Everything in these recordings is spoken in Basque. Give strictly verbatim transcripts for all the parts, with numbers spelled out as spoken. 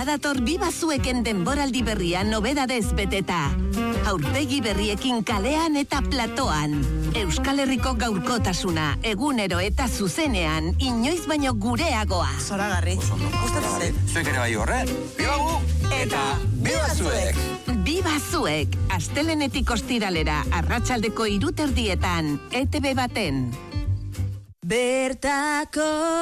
Badator Bibazueken denboraldi berria nobedadez beteta. Aurpegi berriekin kalean eta platoan. Euskal Herriko gaurkotasuna, egunero eta zuzenean, inoiz baino gureagoa. Zoragarri. Gustatzen zait. Zuek ere bai horre. Bibagu eta Bibazuek. Bibazuek, astelenetik ostiralera, arratsaldeko hiruterdietan, E T B baten. Bertako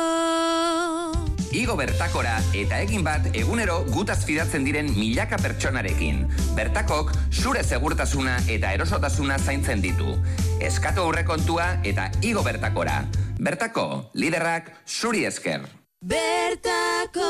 Igo bertakora eta egin bat egunero gutaz fidatzen diren milaka pertsonarekin. Bertakok zure segurtasuna eta erosotasuna zaintzen ditu. Eskatu aurrekontua eta igo bertakora. Bertako, liderrak zuri esker. Bertako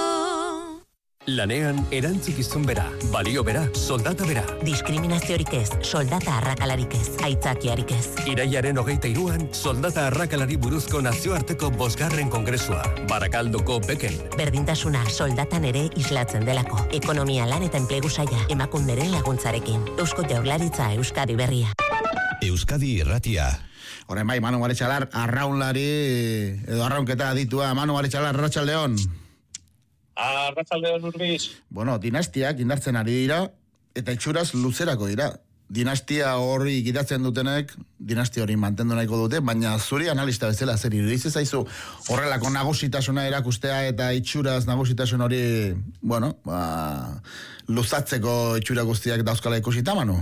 Lanean erantzukizun bera, balio bera, soldata bera. Diskriminaziorik ez, soldata arrakalarik ez, aitzakiarik ez. Iraiaren hogeita iruan, soldata arrakalari buruzko nazioarteko bosgarren kongresua. Barakaldoko beken. Berdintasuna soldatan ere islatzen delako. Ekonomia lan eta enplegu saia, emakunderen laguntzarekin. Eusko Jaurlaritza Euskadi berria. Euskadi irratia. Horren bai, Manu Baretxalar, arraunlari, edo arraunketa aditua. Manu Baretxalar, arratsaldeon. Arratsaldeon Urbiz. Bueno, dinastiak indartzen ari dira, eta itxuraz luzerako dira. Dinastia hori gidatzen dutenek, dinastia hori mantendu nahiko dute, baina zuri analista bezala zer iruditzen zaizu horrelako nagusitasuna erakustea eta itxuraz nagusitasun hori, bueno, ba, luzatzeko itxura guztiak dauzkala ikusita, Manu?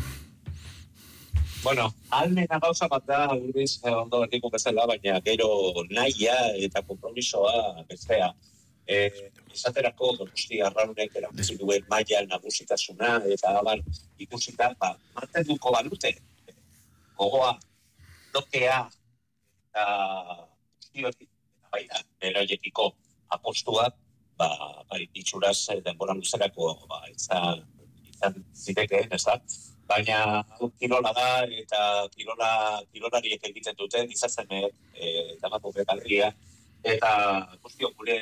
Bueno, almena gauza bat da, Urbiz, ondo erdiko bezala, baina gero nahia eta kompromisoa bestea. Eh, esaterako Donosti Arraunek erakutsi duen maila nagusitasuna eta abar ikusita, ba, mantenduko balute gogoa, blokea eta guztiotik eta baita beraiekiko apostuak, ba, ba itxuraz denbora luzerako ba, izan, izan zitekeen, ez da? Baina kirola da eta kirola, kirolariek egiten dute, izazenek eta bat horrekalia eta guztio gure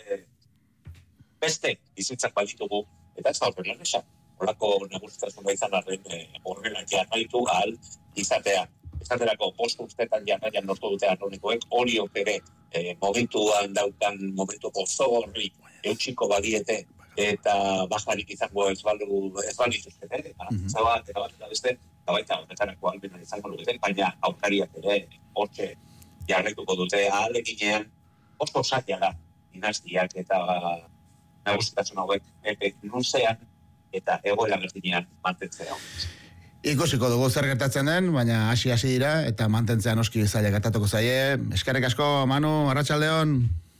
beste bizitzak baditugu, eta ez da horren esan. Horako nagusitasun izan arren horrela jarraitu ahal izatea. Esaterako post urtetan jarraian lortu dute arronekoek, hori opere eh, momentuan daukan momentu gozo horri eutxiko badiete eta bajarik izango ez balu ez balituzkete, eta zabat, eta bat, eta beste, eta baita horretarako albena izango lukete, baina aurkariak ere hortxe jarraituko dute ahaleginean oso zaila da dinastiak eta nagusitasun hauek epe luzean eta egoera berdinean mantentzea. Ikusiko dugu zer gertatzen den, baina hasi-hasi dira eta mantentzea noski zaila gertatuko zaie. Eskerrik asko, Manu, arratsaldeon.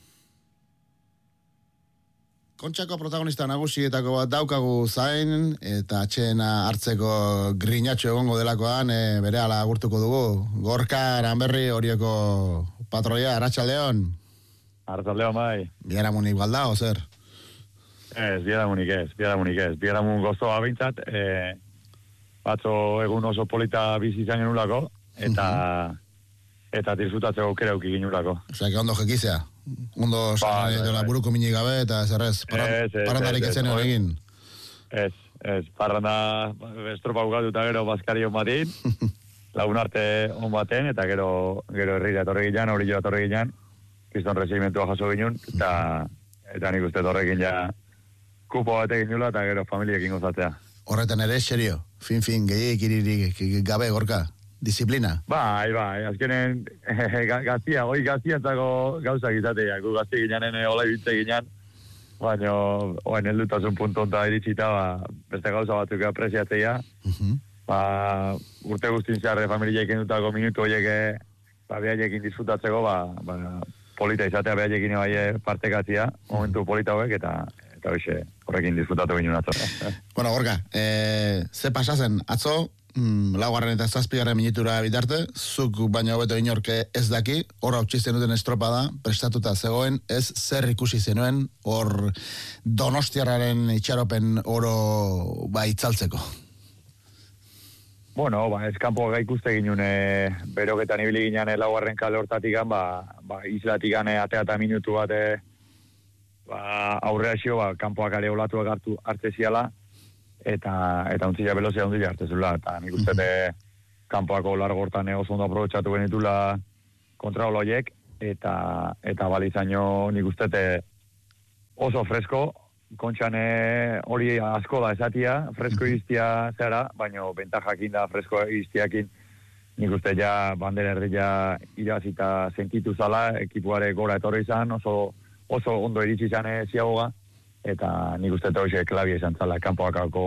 Kontxako protagonista nagusietako bat daukagu zain, eta atxena hartzeko grinatxo egongo delakoan, e, bere ala agurtuko dugu. Gorka Aranberri Orioko patroia, arratsaldeon. Arratsaldeon bai. Biharamunik balda, o zer? Ez, biharamunik ez, biharamunik ez. Biharamun gozoa bintzat, e, batzo egun oso polita bizi izan genulako, eta uh-huh. eta disfrutatzeko aukera auki ginulako. Osea, que ondo jekizea? Ondo ba, ba, buruko minik gabe, eta zerrez, parandarik etzen egin? Ez, ez, parranda estropa bukatu eta gero baskari hon batin, lagun arte hon baten, eta gero, gero herrira etorri ginean, hori jo etorri ginean, kriston resimentua jaso ginen, eta, eta nik uste torrekin ja kupo bat egin nula, eta gero familiekin gozatzea. Horretan ere, serio, fin-fin, gehiek iririk gabe, Gorka, disiplina? Bai, bai, azkenen gaztia, goi gaztiantzako gauzak izatea, gu gazti ginean hola ibitze ginean, baina oain heldutasun puntu onta iritsita, ba, beste gauza batzuk apresiatzea, uh-huh. ba, urte guztin zeharre familiekin dutako minutu horiek, ba, behaiekin disfrutatzeko, ba, ba, polita izatea behaiekin bai partekatzea, momentu polita hauek, eta eta hoxe, horrekin disfrutatu ginen atzo. Bueno, Gorka, e, ze pasazen atzo, mm, laugarren eta zazpigarren minutura bitarte, zuk baino hobeto inorke ez daki, hor hau txizten duten estropada, prestatuta zegoen, ez zer ikusi zenuen, hor Donostiarraren itxaropen oro ba itzaltzeko. Bueno, ba, eskampo gaikuste ginen, e, beroketan ibili ginen e, laugarren kale hortatik, ba, ba, islatik atea eta minutu bat, e, ba, aurrea xio, ba, kanpoak are olatuak hartu arteziala, eta eta untzila velozia untzila artezula, eta nik uste mm-hmm. kanpoako largo hortan oso ondo aprobetxatu genitula kontraolo horiek, eta, eta balizaino nik uste oso fresko, kontxan eh, hori asko da esatia, fresko iztia zera, baina bentajakin da fresko iztiakin, nik uste ja bandera erdia irazita sentitu zala, ekipuare gora etorri izan, oso, oso ondo iritsi izan ziagoga, eta nik uste hori klabia izan zala, kanpoakako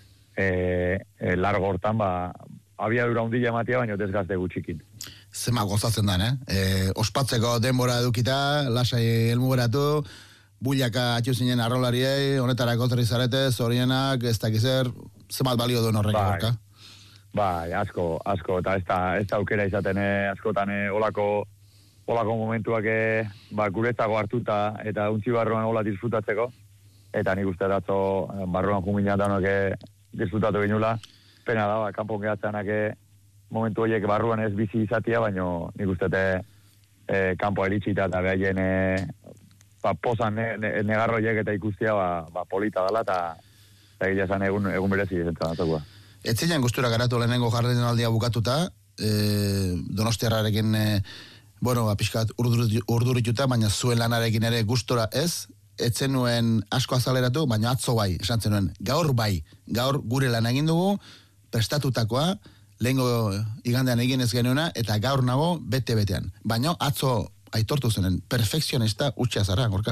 e, e, largo hortan, ba, abiadura hundila ematia, baina desgazte gutxikin. Zema gozatzen den, eh? E, ospatzeko denbora edukita, lasai helmugeratu, builaka atxu zinen arrolariei, honetarako zerri zarete, zorienak, ez dakizer, zemat balio duen horrek, gorka? Bai, asko, asko, eta ez da, ez da aukera izaten, eh, askotan, eh, olako, olako momentuak, eh, ba, guretzako hartuta, eta untzi barruan hola disfrutatzeko, eta nik uste datzo, barruan juminan danok, eh, disfrutatu ginula, pena da, ba, kanpon gehatzeanak, eh, momentu horiek barruan ez bizi izatia, baino nik uste eh, kanpoa eritxita, eta behaien, eh, ba, pozan ne, ne, negarroiek eta ikustia, ba, ba polita dela, eta egia esan egun, egun berezi zentzen datzakua. Etzinen gustura garatu lehenengo jardunaldia bukatuta, e, Donostiarrarekin, e, bueno, apiskat urdurituta, baina zuen lanarekin ere gustora ez, etzen nuen asko azaleratu, baina atzo bai, esan zen nuen, gaur bai, gaur gure lan egin dugu, prestatutakoa, lehengo igandean egin ez genuena, eta gaur nago bete-betean. Baina atzo aitortu zenen, perfekzionista utxea zara, gorka?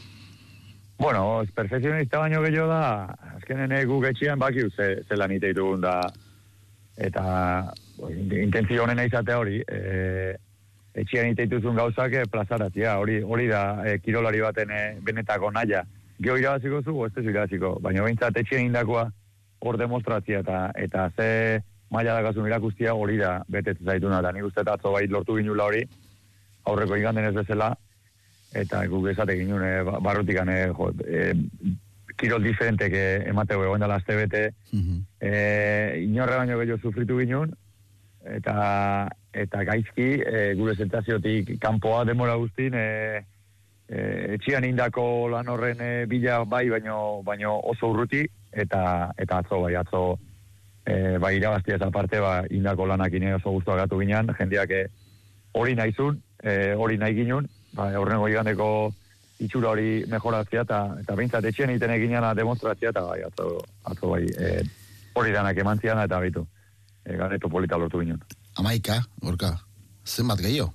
Bueno, perfekzionista baino gehiago da, azkenen egu getxian baki ze, ze lan iteitugun da, eta bo, intentzio honena izatea hori, e, etxian iteituzun gauzak e, plazaratzia, hori, hori da e, kirolari baten e, benetako naia. Geo irabaziko zu, ez tezu irabaziko, baina behintzat etxian indakoa hor demostratzia, eta, eta ze maila dakazun irakustia hori da betetzen zaituna, eta nik uste atzo bai lortu ginula hori, aurreko iganden ez bezala, eta guk esate ginen e, barrutikan e, jo, e, kirol diferentek e, emateu egon dela azte bete, uh-huh. e, inorre baino gehiago sufritu ginen, eta, eta gaizki e, gure sentaziotik kanpoa demora guztin, e, e, etxian indako lan horren e, bila bai baino, baino oso urruti, eta, eta atzo bai, atzo e, bai irabaztia ez aparte, ba, indako lanakin oso guztua gatu ginen, jendeak e, hori nahizun, e, hori nahi ginen, ba, horrengo igandeko itxura hori mejoratzea, eta, eta behintzat etxean egiten eginana demonstratzea, eta bai, atzo, atzo bai, e, hori danak emantziana, eta baitu, e, gareto polita lortu ginen. Amaika, gorka, zenbat gehiago?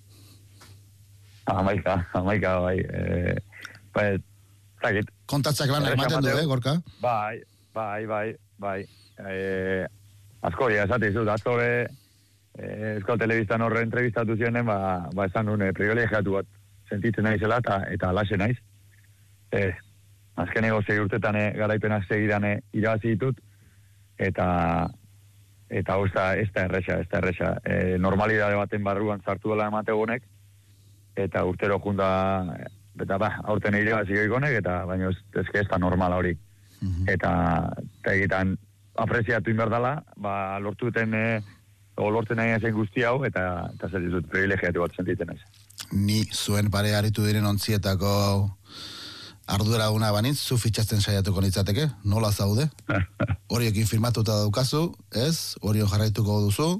Amaika, amaika, bai, e, bai, zagit. Kontatzak lanak ematen du, eh, gorka? Bai, bai, bai, bai, e, asko, ja, esate izut, atzo be, Euskal Telebistan horre entrevistatu zionen, ba, ba esan nuen, privilegiatu bat sentitzen naizela, eta, eta alaxe naiz. E, azkeneko zei urtetan e, garaipenak segidan e, irabazi ditut, eta eta hau ez da, ez da erresa, ez da erresa. E, normalidade baten barruan sartu dela emate honek, eta urtero junda, eta ba, aurten irabazi goikonek, eta baina ez, ez da normala hori. Uh-huh. Eta, eta egiten apreziatu inberdala, ba, lortu duten e, o lortzen nahi zen guzti hau, eta, eta zer dizut privilegiatu bat sentitzen naiz. Ni zuen pare haritu diren ontzietako ardura una banitz, zu fitxatzen saiatuko nitzateke, nola zaude? Horiokin firmatuta daukazu, ez? Horio jarraituko duzu?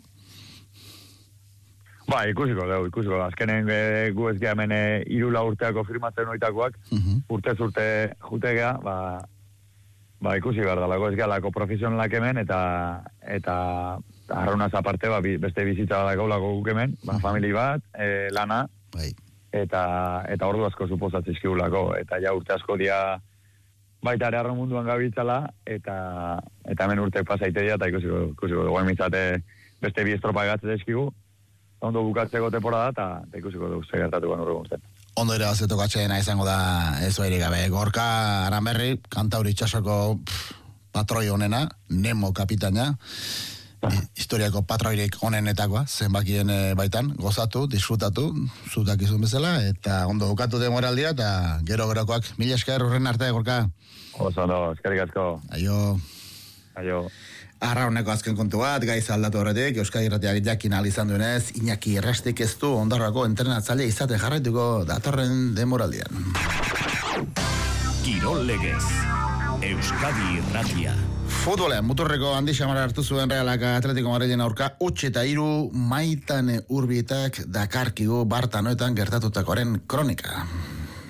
Ba, ikusiko dugu, ikusiko. Azkenen e, gu ez geha hemen e, irula urteako firmatzen oitakoak, uh-huh. urtez urte jutegea, ba, ba ikusi behar dalako, ez gehalako profesionalak hemen, eta eta arraunaz aparte, ba, beste bizitza badako lako guk hemen, ba, famili bat, e, lana, bai. eta, eta ordu asko suposatzizkigulako, eta ja urte asko dia baita ere arraun munduan gabitzala, eta, eta hemen urte pasaite dira, eta ikusiko, ikusiko dugu emitzate beste bi estropa egatzen dizkigu, ondo bukatzeko temporada, eta, eta ikusiko dugu segertatuko nurru guztien. Ondo ere bazeto katxeena izango da ez bairi gabe. Gorka Aranberri, Kantauri itxasoko patroi honena, Nemo kapitaina, historiako patroirik onenetakoa, zenbakien baitan, gozatu, disfrutatu, zutak izun bezala, eta ondo bukatu demoraldia, eta gero-gerokoak. Mila esker horren arte, Gorka. Oso, no, eskerik asko. Aio. Aio. Arrauneko azken kontu bat, gaiz aldatu horretik, Euskadi Irratiak jakin alizan duenez, Iñaki Errastik ez du ondarrako entrenatzaile izate jarraituko datorren demoraldian. Kirol legez, Euskadi Irratia. Futbolean, muturreko handi xamara hartu zuen Realak Atletico Madrilen aurka, utx eta hiru Maitan Urbietak dakarkigu Bartanoetan gertatutakoaren kronika.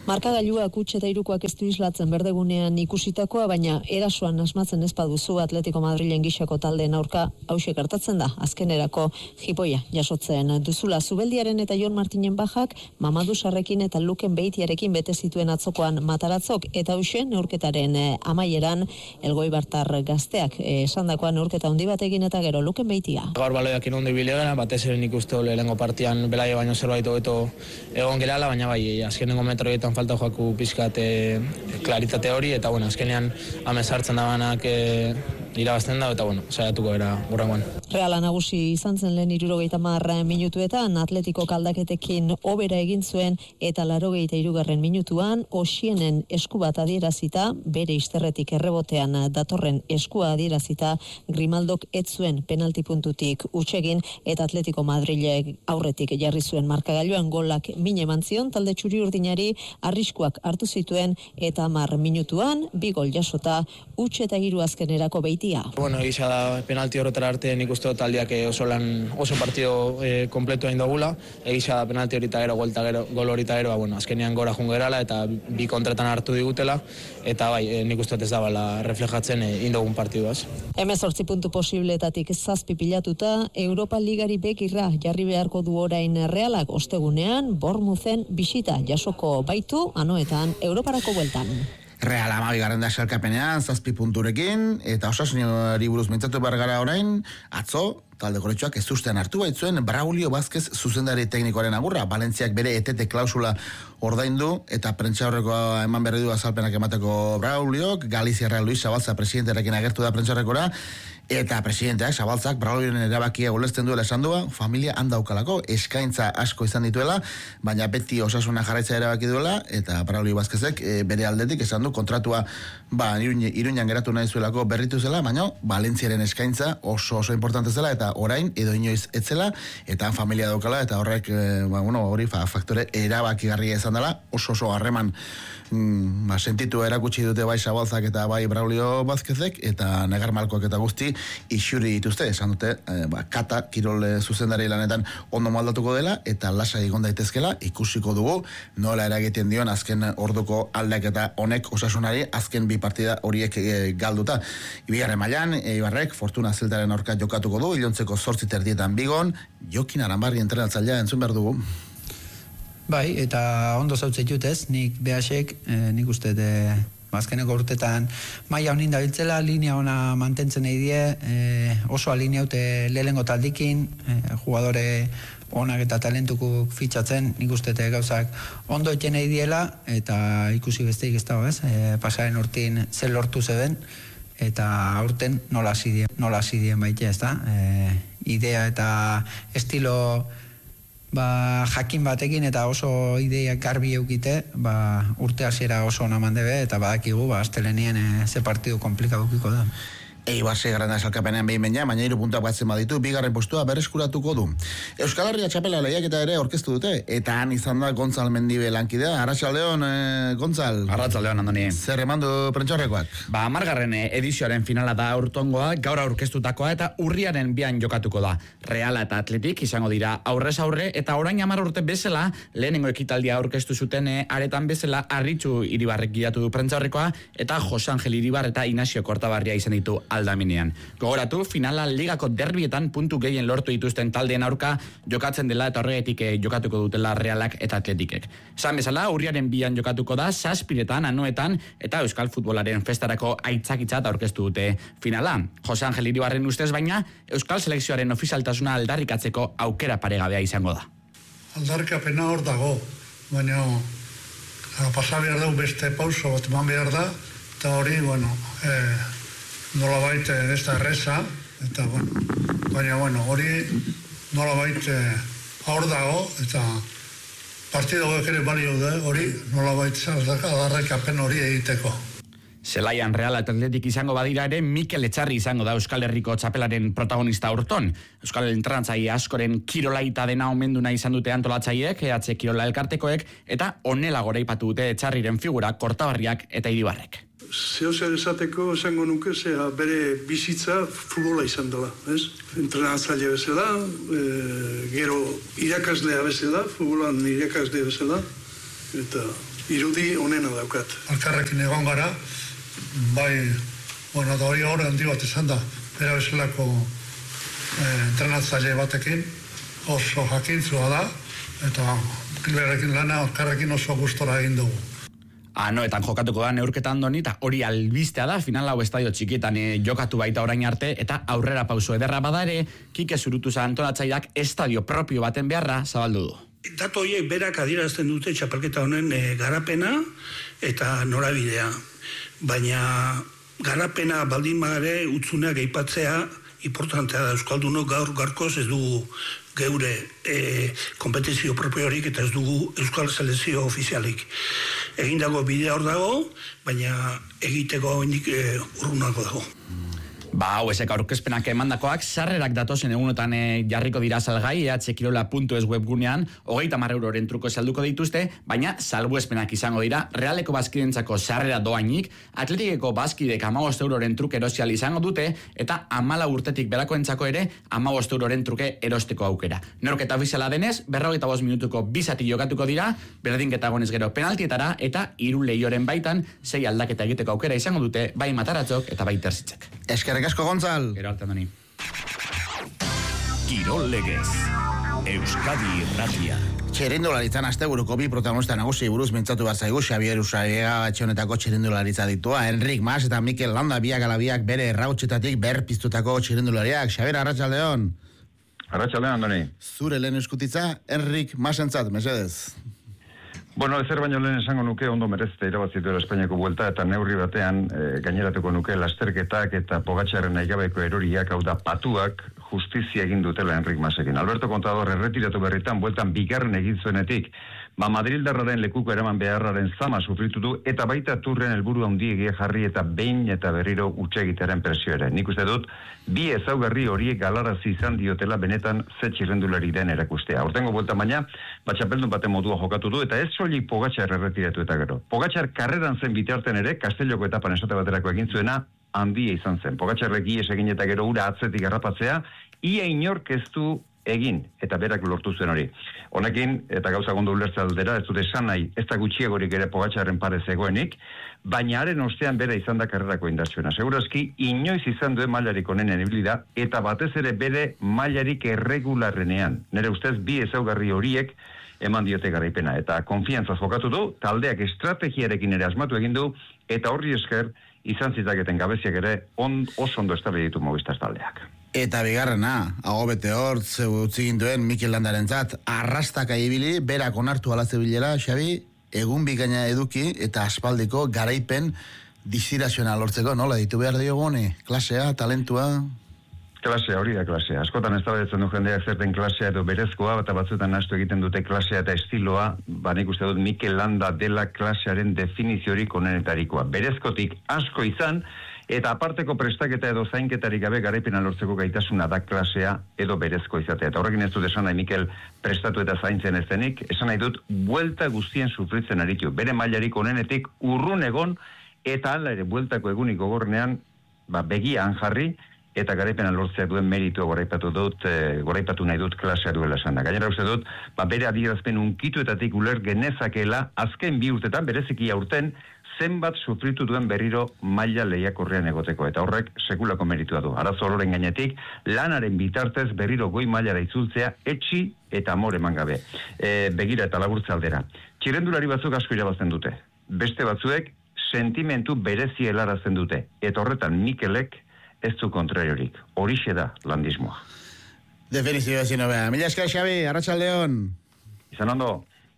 Markagailuak huts eta hirukoak ez du islatzen berdegunean ikusitakoa, baina erasoan asmatzen ez baduzu Atletico Madrilen gixako taldeen aurka hauxe gertatzen da, azkenerako jipoia jasotzen duzula. Zubeldiaren eta Jon Martinen bajak Mamadou Sarrekin eta Luken Beitiarekin bete zituen atzokoan Mataratzok, eta hauxe neurketaren amaieran Elgoibartar gazteak esandakoa neurketa handi batekin eta gero Luken Beitia. Gaur baloiakin ondo ibilegana, batez ere nik uste lehenengo partian belaia baino zerbait hobeto egon gerala, baina bai, azkenengo metroietan falta joaku pizkat e, klaritate hori, eta bueno, azkenean amezartzen da banak e, irabazten da, eta bueno, saiatuko era gurrengoan. Reala nagusi izan zen lehen hirurogeita hamar minutuetan, Atletiko kaldaketekin hobera egin zuen, eta laurogeita hirugarren minutuan Osienen esku bat adierazita, bere isterretik errebotean datorren eskua adierazita, Grimaldok ez zuen penalti puntutik utsegin, eta Atletico Madrilek aurretik jarri zuen markagailuan golak min eman zion, talde txuri urdinari arriskuak hartu zituen, eta hamar minutuan bi gol jasota, huts eta hiru azkenerako Beitia. Bueno, egisa da penalti horretara arte nik uste taldeak oso lan, oso partido eh, kompletu egin dugula, egisa da penalti horita gero, golta gero, gol horita gero, bueno, azkenean gora jungerala, eta bi kontretan hartu digutela, eta bai, eh, nik uste ez da bala reflejatzen eh, indogun partiduaz. Hemezortzi puntu posibletatik zazpi pilatuta, Europa Ligari bekirra jarri beharko du orain Realak ostegunean, Bournemouthen bisita jasoko baitu, anoetan Europarako bueltan. Real amabi garren da salkapenean, zazpi punturekin, eta Osasunari buruz mintzatu behar gara orain, atzo, talde koretxoak ez ustean hartu baitzuen Braulio Vázquez zuzendari teknikoaren agurra. Valentziak bere etete klausula ordaindu, eta prentsa horrekoa eman berri du azalpenak emateko Brauliok, Galizia Real Luis Zabalza presidenterekin agertu da prentsa horrekora, eta presidenteak Zabaltzak Braulioren erabakia ulertzen duela esan dua, familia handaukalako, eskaintza asko izan dituela, baina beti Osasuna jarraitza erabaki duela, eta Braulio Vázquezek e, bere aldetik esan du kontratua ba, Iruñan geratu nahi zuelako berritu zela, baina Valentziaren eskaintza oso oso importante zela, eta orain edo inoiz etzela, eta familia daukala, eta horrek e, ba, bueno, hori fa, faktore erabakigarria izan dela, oso oso harreman mm, ba, sentitu erakutsi dute bai Zabaltzak eta bai Braulio Vázquezek, eta Negar Malkoak eta guzti isuri dituzte, esan dute e, ba, kata kirol zuzendari lanetan ondo maldatuko dela, eta lasa egon daitezkela, ikusiko dugu nola eragiten dion azken orduko aldaketa honek Osasunari azken bi partida horiek e, galduta. Ibigarren mailan Eibarrek Fortuna Zeltaren aurka jokatuko du, ilontzeko zortzi terdietan Bigon, Jokin Aranbarri entrenatzailea entzun behar dugu. Bai, eta ondo zautzei jutez, nik behasek, eh, nik uste de azkeneko urtetan maila honin dabiltzela, linea ona mantentzen nahi die, eh, oso alinea haute lehengo taldikin, eh, jugadore onak eta talentuko fitxatzen, nik uste gauzak ondo eten nahi diela, eta ikusi besteik ez dago, ez? Eh, pasaren urtin zer lortu zeben, eta aurten nola zidien, nola zidien baita, ez da? Eh, idea eta estilo ba, jakin batekin eta oso ideiak garbi eukite, ba, urte hasiera oso ona mandebe, eta badakigu, ba, astelenien e, ze partidu komplikadukiko da. Eibar seigarren salkapenean behin baina, baina hiru puntuak batzen baditu, bigarren postua berreskuratuko du. Euskal Herria txapela lehiaketa ere orkestu dute, eta han izan da Gontzal Mendibe lankidea. Arratsaldeon, eh, Gontzal. Arratsaldeon, Andoni. Zer emandu prentxorrekoak? Ba, hamargarren edizioaren finala da aurtongoa, gaur aurkeztutakoa eta urriaren bian jokatuko da. Reala eta Atletik izango dira aurrez aurre, eta orain hamar urte bezala, lehenengo ekitaldia aurkeztu zuten e, aretan bezala, Arritxu Iribarrek gidatu du prentxorrekoa, eta Jose Angel Iribar eta Inazio Kortabarria izan ditu aldaminean. Gogoratu, finala ligako derbietan puntu gehien lortu dituzten taldeen aurka jokatzen dela, eta horregatik jokatuko dutela Realak eta Atletikek. Esan bezala, urriaren bian jokatuko da, zazpiretan, anoetan, eta Euskal Futbolaren festarako aitzakitzat aurkeztu dute finala. Jose Angel Iribarren ustez baina, Euskal Selekzioaren ofizialtasuna aldarrikatzeko aukera paregabea izango da. Aldarrikapena hor dago, baina pasa behar dugu beste pauso bat eman behar da, eta hori, bueno, eh, nola baita ez da erreza, eta, bueno, baina, bueno, hori nola baita hor dago, eta partidoak ere balio da, hori nola baita aldarrikapen hori egiteko. Zelaian Real eta Atletik izango badira ere, Mikel Etxarri izango da Euskal Herriko txapelaren protagonista urton. Euskal entrenatzaile askoren kirolaita dena omendu nahi izan dute antolatzaileek, E H Kirola elkartekoek, eta honela goraipatu dute Etxarriren figura Kortabarriak eta Iribarrek. Zeo zer esateko esango nuke, zera bere bizitza futbola izan dela, ez? Entrenatzaile bezala, e, gero irakaslea bezala, futbolan irakaslea bezala, eta irudi onena daukat. Alkarrekin egon gara, bai, bueno, da hori hori handi bat izan da, bera bezalako eh, entrenatzaile batekin, oso jakintzua da, eta berarekin lana alkarrekin oso gustora egin dugu. Anoetan jokatuko da neurketan doni, eta hori albistea da, final hau estadio txikietan e, jokatu baita orain arte, eta aurrera pauso ederra bada ere, Kike Zurutuza antolatzaileak estadio propio baten beharra zabaldu du. Datu horiek berak adierazten dute txapelketa honen e, garapena eta norabidea. Baina garapena baldin badare utzuneak aipatzea importantea da. Euskaldunok gaur garkoz ez dugu geure e, kompetizio propiorik eta ez dugu Euskal Selekzio ofizialik. Egindago bidea hor dago, baina egiteko indik e, urrunako dago. Ba, hau ezek aurkezpenak emandakoak, sarrerak datozen egunotan e, jarriko dira salgai, e h kirola puntu es webgunean, hogeita hamar euroren truko salduko dituzte, baina salbuespenak izango dira, Realeko bazkidentzako sarrera doainik, Atletikeko bazkidek hamabost euroren truke erosial izango dute, eta hamalau urtetik berakoentzako ere, hamabost euroren truke erosteko aukera. Norketa ofiziala denez, berrogeita bost minutuko bizati jokatuko dira, berdinketa gonez gero penaltietara, eta hiru lehioren baitan, sei aldaketa egiteko aukera izango dute, bai Mataratzok eta bai Terzitzek. Eskerrik asko, Gontzal. Gero arte, Andoni. Kirol legez. Euskadi Irratia. Txirrindularitzan asteburuko bi protagonista nagusi buruz mintzatu bat zaigu, Xabier Usaiega etxe honetako txirrindularitza ditua, Enrik Mas eta Mikel Landa biak alabiak bere errautxetatik berpiztutako txirrindulariak. Xabier, arratsaldeon. Arratsaldeon, Andoni. Zure lehen eskutitza, Enrik Masentzat, mesedez. Bueno, ezer baino lehen esango nuke ondo merezte irabazitu Espainiako buelta eta neurri batean e, gaineratuko nuke lasterketak eta Pogačarren naigabeko eroriak, hau da patuak, justizia egin dutela Enrik Masekin. Alberto Contador erretiratu berritan bueltan bigarren egin zuenetik, ba Madrildarraren lekuko eraman beharraren zama sufritu du eta baita turren helburu handiegia jarri eta behin eta berriro utxe egitearen presio ere. Nik uste dut, bi ezaugarri horiek galarazi izan diotela benetan ze txirrendulari den erakustea. Hortengo buelta baina, batxapeldun baten modua jokatu du eta ez soilik Pogačar erretiratu eta gero. Pogačar karreran zen bitarten ere, Castelloko etapan esate baterako egin zuena, handia izan zen. Pogačarrek ies egin eta gero ura atzetik garrapatzea, ia inork ez du egin, eta berak lortu zuen hori. Honekin, eta gauza gondo ulertza aldera, ez dut esan nahi, ez da gutxiagorik ere Pogačarren pare zegoenik, baina haren ostean bere izan da karrerako indartsuena. Segurazki, inoiz izan duen mailarik onenen ibilida, eta batez ere bere mailarik erregularrenean. Nere ustez, bi ezaugarri horiek eman diote garaipena, eta konfiantzaz jokatu du, taldeak estrategiarekin ere asmatu egin du, eta horri esker, izan zitaketen gabeziak ere on, oso ondo estabile ditu Movistar taldeak. Eta bigarrena, hago bete hor, utzi ginduen Mikel Landarentzat, arrastaka ibili, berak onartu alazebilera, Xabi, egun bikaina eduki eta aspaldiko garaipen dizirazioa lortzeko, nola ditu behar diogone, klasea, talentua? Klasea, hori da klasea. Askotan ez da bedetzen du jendeak zerten klasea edo berezkoa, eta batzuetan nahastu egiten dute klasea eta estiloa, ba nik uste dut Mikel Landa dela klasearen definiziorik onenetarikoa. Berezkotik asko izan, eta aparteko prestaketa edo zainketarik gabe garaipena lortzeko gaitasuna da klasea edo berezko izatea. Eta horrekin ez dut esan nahi Mikel prestatu eta zaintzen ez denik, esan nahi dut buelta guztien sufritzen aritu. Bere mailarik onenetik urrun egon, eta hala ere bueltako egunik gogornean, ba, begian jarri, eta garaipena lortzea duen meritua goraipatu dut, e, goraipatu nahi dut klasea duela esan da. Gainera uste dut, ba, bere adierazpen unkituetatik uler genezakela azken bi urtetan, bereziki aurten, zenbat sufritu duen berriro maila lehiakorrean egoteko, eta horrek sekulako meritua du. Arazo ororen gainetik, lanaren bitartez berriro goi mailara itzultzea, etxi eta amor eman gabe. E, begira eta laburtza aldera. Txirrendulari batzuk asko irabazten dute. Beste batzuek sentimentu berezi helarazten dute. Eta horretan Mikelek ez du kontrariorik. Horixe da landismoa. Definizioa zino beha. Mila esker, Xabi, arratsaldeon. Izan ondo.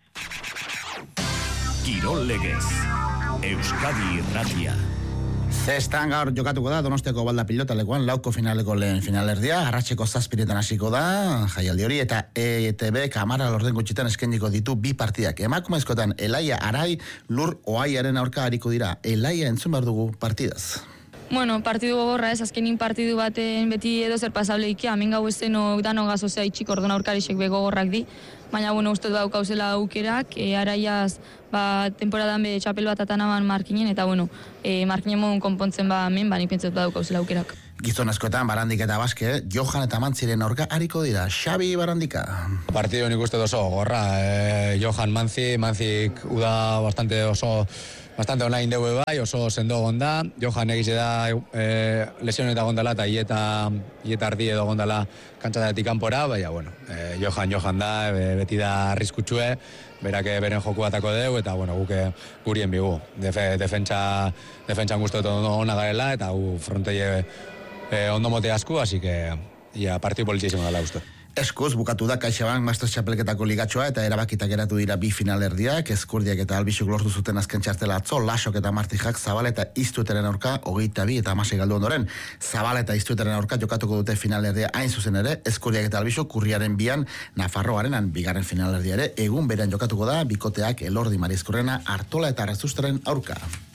Kirol legez. Euskadi Irratia. Zestan gaur jokatuko da Donostiako balda pilota lekuan lauko finaleko lehen finalerdia, arratseko zazpiretan hasiko da jaialdi hori, eta E T B kamara lorden gutxitan eskeniko ditu bi partidak. Emakumezkotan Elaia Arai Lur Oaiaren aurka hariko dira. Elaia entzun behar dugu partidaz. Bueno, partidu gogorra ez, azkenin partidu baten beti edo zer pasable ikia, hemen gau estenok dano gazozea itxik ordona aurkarixek be gogorrak di, baina bueno, uste du daukauzela aukerak, e, araiaz, ba, temporadan be txapel bat atanaban markinen, eta bueno, e, markinen modun konpontzen ba hemen, ba, nik pentsetu daukauzela aukerak. Gizonezkoetan, Barandik eta Baske, Johan eta Mantziren aurka hariko dira. Xabi Barandika. Partido nik uste oso gorra. Eh, Johan Mantzi, Mantzik uda bastante oso bastante online deue bai, oso sendo gonda. Johan egize da eh, lesioneta gondala eta ieta, ieta ardi edo gondala kantxatatik kanpora, baina, bueno, eh, Johan, Johan da, beti da arriskutsue, berak beren joku batako deu, eta, bueno, guke gurien bigu. Defe, defentsa, defentsan guztu ona garela, eta gu frontei eh, ondo mote asku, así que, ia, partiu politizimo dela uste. Eskuz, bukatu da CaixaBank Master Txapelketako ligatxoa eta erabakitak geratu dira bi finalerdiak, Eskurdiak eta Albixuk lortu zuten azken txartela atzo, Lasok eta Martijak Zabala eta Iztuetaren aurka, hogeita bi eta hamasei galdu ondoren, Zabala eta Iztuetaren aurka jokatuko dute finalerdia hain zuzen ere, Eskurdiak eta Albixuk kurriaren bian, Nafarroarenan bigarren finalerdia ere, egun berean jokatuko da, bikoteak Elordi Marizkorrena, Artola eta Arrazustaren aurka.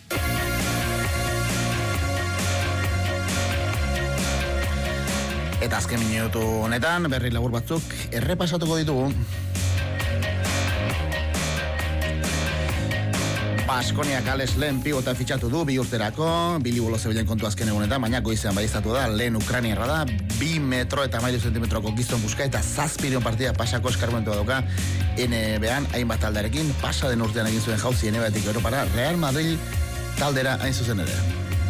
Eta azken minutu honetan, berri labur batzuk errepasatuko ditugu. Baskoniak Alex lehen pigota fitxatu du, bi urterako, Bili Bolo zebilen kontu azken egunetan, baina goizean baieztatu da, lehen Ukraniarra da, bi metro eta mairu zentimetroko gizton buska eta zazpirion partida pasako eskarmentua dauka N B An, hainbat taldearekin, pasa den urtean egin zuen jauzi N B Atik Europara, Real Madrid taldera hain zuzen ere.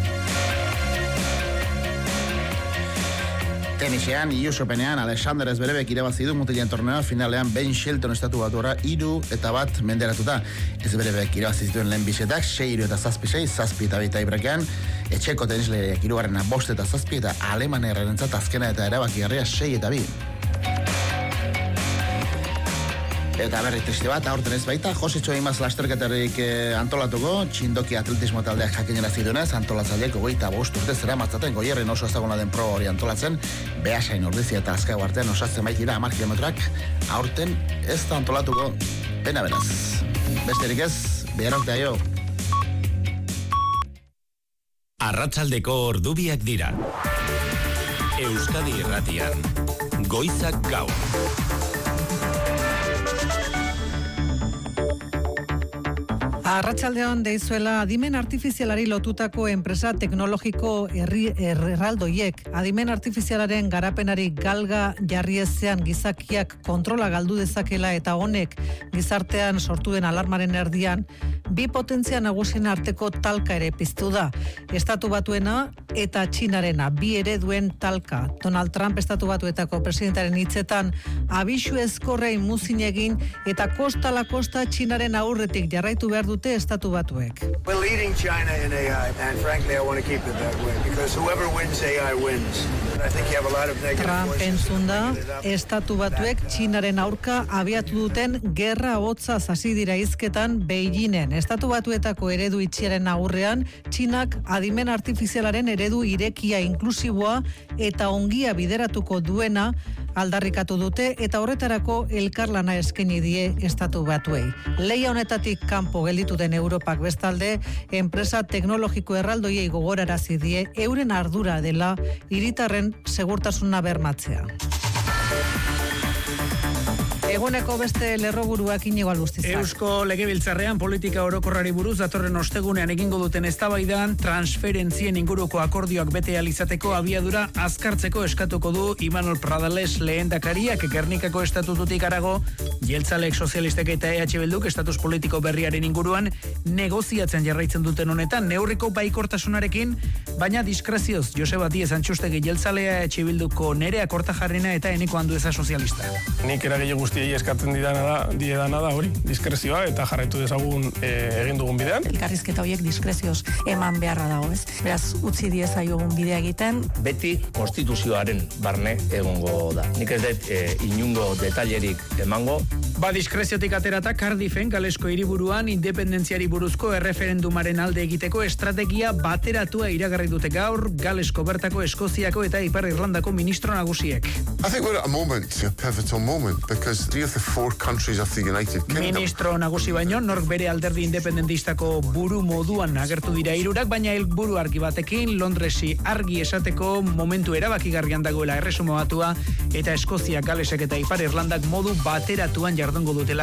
Tenisean, U S Openean, Alexander Zverevek irabazi du mutilen torneoa, finalean Ben Shelton estatu batuara hiru eta bat menderatuta. Zverevek irabazi zituen lehen bisetak, sei hiru eta zazpi sei, zazpi eta bi tiebreakean, etxeko tenisleiak hirugarrena bost eta zazpi eta Alemanerrarentzat azkena eta erabakigarria sei eta bi. Eta berri triste bat, aurten ez baita, Jositxo Imaz lasterketarik eh, antolatuko, txindoki atletismo taldeak jakinera zidunez, antolatzaileek hogeita bost urte zera matzaten goierren oso ezaguna den pro hori antolatzen, Beasain ordizia eta azkago artean osatzen baitira hamar kilometroak, aurten ez da antolatuko, pena beraz. Besterik ez, behar ortea jo. Arratsaldeko ordubiak dira. Euskadi Irratian, Goizak Gaur. Arratsaldean deizuela adimen artifizialari lotutako enpresa teknologiko herri erraldoiek adimen artifizialaren garapenari galga jarri ezean gizakiak kontrola galdu dezakela eta honek gizartean sortu den alarmaren erdian bi potentzia nagusien arteko talka ere piztu da. Estatu Batuena eta Txinarena bi ereduen talka. Donald Trump Estatu Batuetako presidentaren hitzetan abisu ezkorrei muzin egin eta kosta la kosta Txinaren aurretik jarraitu behar dute Estatu Batuek. We're leading China in A I, and frankly, I want to keep it that way, because whoever wins A I wins. And I think you have a lot of negative Trump entzunda, Estatu Batuek Txinaren aurka abiatu duten gerra hotza hasi dira hizketan Beijingen. Estatu Batuetako eredu itxiaren aurrean, Txinak adimen artifizialaren eredu irekia inklusiboa eta ongia bideratuko duena aldarrikatu dute eta horretarako elkarlana eskaini die Estatu Batuei. Leia honetatik kanpo gelditu den Europak bestalde, enpresa teknologiko erraldoiei gogorarazi die euren ardura dela hiritarren segurtasuna bermatzea. Eguneko beste lerroburuak Inigo Albustizak. Eusko Legebiltzarrean politika orokorrari buruz datorren ostegunean egingo duten eztabaidan transferentzien inguruko akordioak bete ahal izateko abiadura azkartzeko eskatuko du Imanol Pradales lehendakariak Gernikako estatututik harago jeltzalek sozialistek eta E H Bilduk estatus politiko berriaren inguruan negoziatzen jarraitzen duten honetan neurriko baikortasunarekin, baina diskrezioz Joseba Diez Antxustegi jeltzalea E H Bilduko Nerea Kortajarrena eta Eneko Andueza sozialista. Nik eragile guztiei eskatzen didana da, diedana da hori, diskrezioa eta jarraitu dezagun e, egin dugun bidean. Elkarrizketa horiek diskrezioz eman beharra dago, ez? Beraz, utzi diezaiogun bidea egiten. Beti konstituzioaren barne egongo da. Nik ez dut e, inungo detailerik emango. Ba, diskreziotik aterata Cardiffen Galesko hiriburuan independentziari buruzko erreferendumaren alde egiteko estrategia bateratua iragarri dute gaur Galesko bertako Eskoziako eta Ipar Irlandako ministro nagusiek. I think we're at a moment, a pivotal moment, because three of the four countries of the United Kingdom. Ministro nagusi baino, nork bere alderdi independentistako buru moduan agertu dira hirurak, baina helburu argi batekin Londresi argi esateko momentu erabakigarrian dagoela erresuma batua eta Eskozia, Galesek eta Ipar Irlandak modu bateratuan jardungo dutela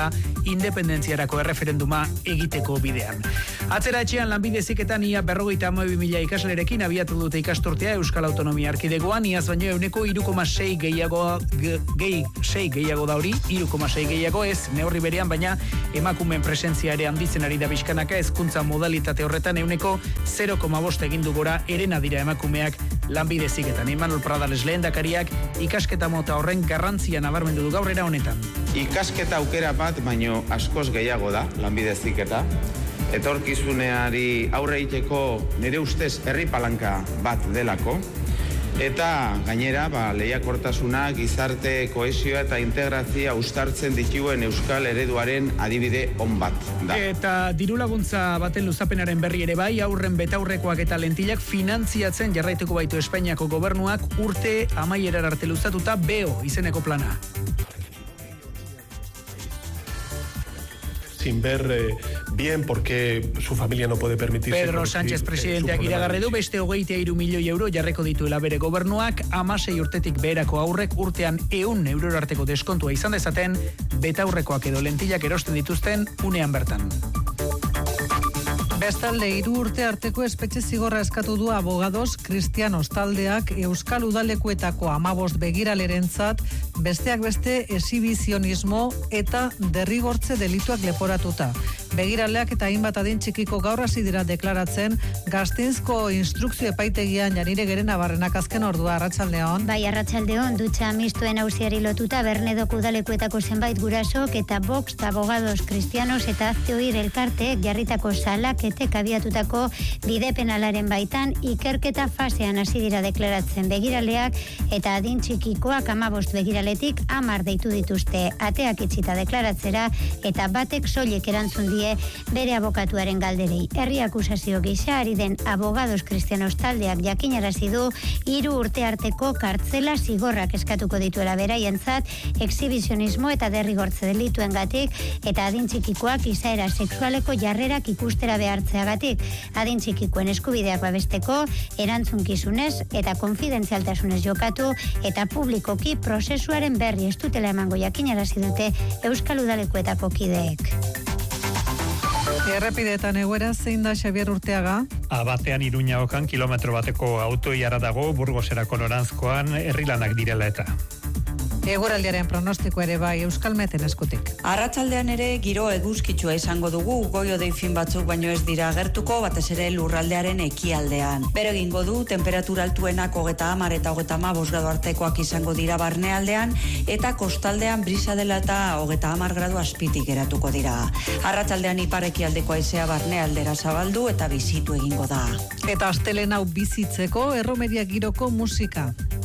independentziarako erreferenduma egiteko bidean. Atzera etxean lanbide heziketan ia berrogeita hamabi mila ikaslerekin abiatu dute ikasturtea Euskal Autonomia Erkidegoan, iaz baino euneko hiru koma sei gehiago, gehi, sei gehiago da hori, hiru koma sei gehiago ez, neurri berean, baina emakumeen presentzia ere handitzen ari da bizkanaka, hezkuntza modalitate horretan euneko zero koma bost egindu gora erena dira emakumeak lanbide heziketan. Imanol Pradales lehendakariak ikasketa mota horren garrantzia nabarmendu du gaur era honetan. Ikasketa aukera bat, baino askoz gehiago da lanbide heziketa. Etorkizuneari aurre egiteko nire ustez herri palanka bat delako. Eta gainera, ba, lehiakortasuna, gizarte, kohesioa eta integrazioa uztartzen dituen euskal ereduaren adibide on bat da. Eta diru laguntza baten luzapenaren berri ere bai, aurren betaurrekoak eta lentilak finantziatzen jarraituko baitu Espainiako gobernuak urte amaierar arte luzatuta B E O izeneko plana. Sin ver eh, bien por qué su familia no puede permitirse... Pedro Sánchez presidenteak eh, iragarri du beste hogeita hiru milioi euro jarreko dituela bere gobernuak, hamasei urtetik beherako aurrek urtean ehun eurora arteko deskontua izan dezaten, betaurrekoak edo lentilak erosten dituzten unean bertan. Bestalde, hiru urte arteko espetxe zigorra eskatu du Abogados Cristianos taldeak Euskal Udalekuetako hamabost begiralerentzat besteak beste exhibizionismo eta derrigortze delituak leporatuta. Begiraleak eta hainbat adin txikiko gaur hasi dira deklaratzen Gasteizko instrukzio epaitegian Janire Gerenabarrenak azken ordua. Arratsaldeon. Bai, arratsaldeon, dutxa mistuen auziari lotuta Bernedoko udalekuetako zenbait gurasok eta Vox Abogados Cristianos eta Hazte Oir elkarteek jarritako salaketek abiatutako bide penalaren baitan ikerketa fasean hasi dira deklaratzen. Begiraleak eta adin txikikoak hamabost begiraletik hamar deitu dituzte ateak itxita deklaratzera eta batek soilik erantzun die bere abokatuaren galderei. Herri akusazio gisa ari den Abogados Cristianos taldeak jakinarazi du hiru urte arteko kartzela zigorrak eskatuko dituela beraientzat exhibizionismo eta derrigortze delituengatik eta adin txikikoak izaera sexualeko jarrerak ikustera behartzeagatik. Adin txikikoen eskubideak babesteko erantzunkizunez eta konfidentzialtasunez jokatu eta publikoki prozesuaren berri ez dutela emango jakinarazi dute Euskal Udalekuetako kideek. Errepideetan egoera zein da Xabier Urteaga? Abatean Iruña okan kilometro bateko autoiara dago Burgoserako noranzkoan herrilanak direla eta. Eguraldiaren pronostiko ere bai Euskalmeten eskutik. Arratsaldean ere giro eguzkitsua izango dugu, goio deifin batzuk baino ez dira agertuko, batez ere lurraldearen ekialdean. Bero egingo du, temperatura altuenak hogeta hamar eta hogeta hamabost gradu artekoak izango dira barnealdean, eta kostaldean brisa dela eta hogeta hamar gradu azpitik geratuko dira. Arratsaldean ipar ekialdeko haizea barnealdera zabaldu eta bizitu egingo da. Eta astelehen hau bizitzeko erromeria giroko musika.